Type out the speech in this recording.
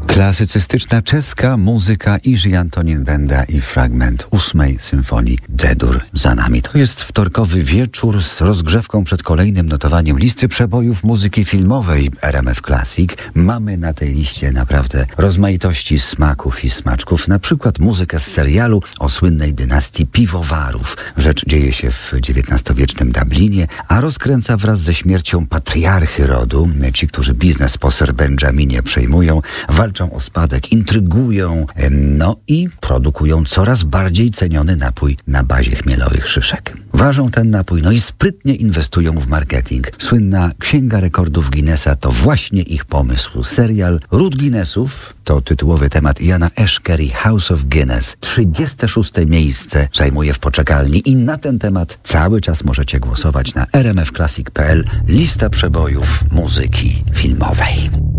Klasycystyczna czeska muzyka Jiří Antonín Benda i fragment 8. symfonii D-dur za nami. To jest wtorkowy wieczór z rozgrzewką przed kolejnym notowaniem listy przebojów muzyki filmowej RMF Classic. Mamy na tej liście naprawdę rozmaitości smaków i smaczków. Na przykład muzykę z serialu o słynnej dynastii piwowarów. Rzecz dzieje się w XIX-wiecznym Dublinie, a rozkręca wraz ze śmiercią patriarchy rodu. Ci, którzy biznes po Sir Benjaminie przejmują, walczą o spadek, intrygują, i produkują coraz bardziej ceniony napój na bazie chmielowych szyszek. Ważą ten napój, i sprytnie inwestują w marketing. Słynna Księga Rekordów Guinnessa to właśnie ich pomysł. Serial Ród Guinnessów to tytułowy temat Iana Ashkery House of Guinness. 36. miejsce zajmuje w poczekalni i na ten temat cały czas możecie głosować na rmfclassic.pl. Lista przebojów muzyki filmowej.